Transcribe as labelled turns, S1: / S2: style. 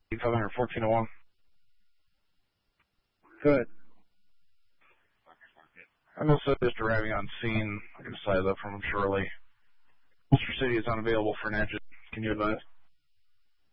S1: 51401.
S2: Good.
S1: I'm also just arriving on scene. I can size up from him shortly. Ulster City is unavailable for an engine. Can you advise?